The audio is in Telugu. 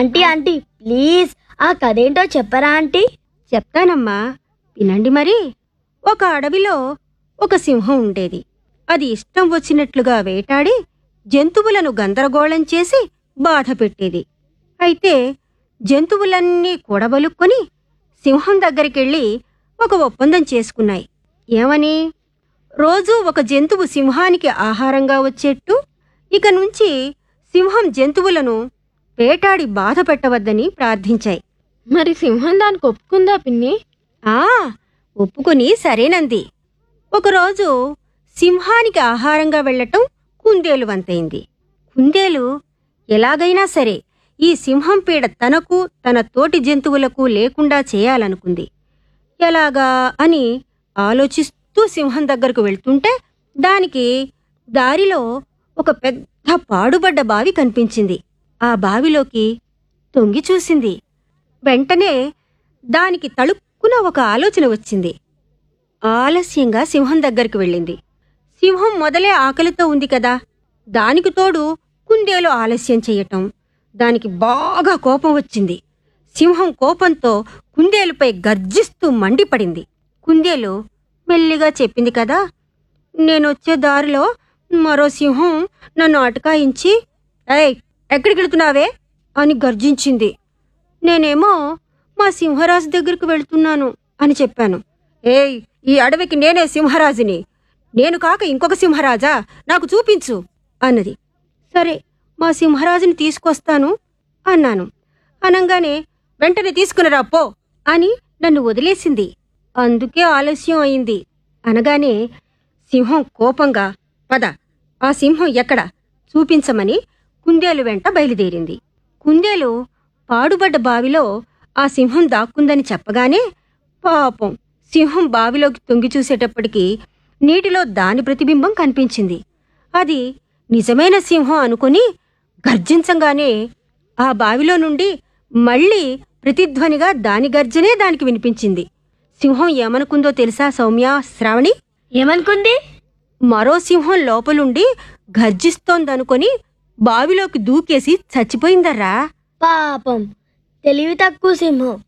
ఆంటీ ఆంటీ ప్లీజ్ ఆ కథేంటో చెప్పరా ఆంటీ? చెప్తానమ్మా, వినండి మరి. ఒక అడవిలో ఒక సింహం ఉండేది. అది ఇష్టం వచ్చినట్లుగా వేటాడి జంతువులను గందరగోళం చేసి బాధ పెట్టేది. అయితే జంతువులన్నీ కూడబలుక్కొని సింహం దగ్గరికెళ్ళి ఒక ఒప్పందం చేసుకున్నాయి. ఏమని? రోజూ ఒక జంతువు సింహానికి ఆహారంగా వచ్చేట్టు ఇక నుంచి సింహం జంతువులను వేటాడి బాధ పెట్టవద్దని ప్రార్థించాయి. మరి సింహం దానికి ఒప్పుకుందా పిన్ని? ఆ ఒప్పుకొని సరేనంది. ఒకరోజు సింహానికి ఆహారంగా వెళ్లటం కుందేలు వంతైంది. కుందేలు ఎలాగైనా సరే ఈ సింహం పీడ తనకు తన తోటి జంతువులకు లేకుండా చేయాలనుకుంది. ఎలాగా అని ఆలోచిస్తూ సింహం దగ్గరకు వెళ్తుంటే దానికి దారిలో ఒక పెద్ద పాడుబడ్డ బావి కనిపించింది. ఆ బావిలోకి తొంగి చూసింది. వెంటనే దానికి తళుక్కున ఒక ఆలోచన వచ్చింది. ఆలస్యంగా సింహం దగ్గరికి వెళ్ళింది. సింహం మొదలే ఆకలితో ఉంది కదా, దానికి తోడు కుందేలు ఆలస్యం చెయ్యటం. దానికి బాగా కోపం వచ్చింది. సింహం కోపంతో కుందేలుపై గర్జిస్తూ మండిపడింది. కుందేలు మెల్లిగా చెప్పింది కదా, నేనొచ్చే దారిలో మరో సింహం నన్ను అటకాయించి ఏయ్ ఎక్కడికి వెళుతున్నావే అని గర్జించింది. నేనేమో మా సింహరాజు దగ్గరికి వెళ్తున్నాను అని చెప్పాను. ఏయ్ ఈ అడవికి నేనే సింహరాజుని, నేను కాక ఇంకొక సింహరాజా, నాకు చూపించు అన్నది. సరే మా సింహరాజుని తీసుకొస్తాను అన్నాను. అనంగానే వెంటనే తీసుకునిరా పో అని నన్ను వదిలేసింది. అందుకే ఆలస్యం అయింది అనగానే సింహం కోపంగా పద ఆ సింహం ఎక్కడ చూపించమని కుందేలు వెంట బయలుదేరింది. కుందేలు పాడుబడ్డ బావిలో ఆ సింహం దాక్కుందని చెప్పగానే పాపం సింహం బావిలోకి తొంగి చూసేటప్పటికి నీటిలో దాని ప్రతిబింబం కనిపించింది. అది నిజమైన సింహం అనుకుని గర్జించంగానే ఆ బావిలో నుండి మళ్ళీ ప్రతిధ్వనిగా దాని గర్జనే దానికి వినిపించింది. సింహం ఏమనుకుందో తెలుసా సౌమ్య, శ్రావణి? ఏమనుకుంది? మరో సింహం లోపలుండి గర్జిస్తోందనుకొని బావిలోకి దూకేసి చచ్చిపోయిందర్రా. పాపం తెలివి తక్కువ సింహం.